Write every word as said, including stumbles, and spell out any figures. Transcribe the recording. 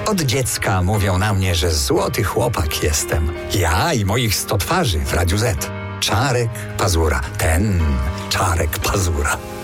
Od dziecka mówią na mnie, że złoty chłopak jestem. Ja i moich sto twarzy w Radiu Z. Czarek Pazura. Ten Czarek Pazura.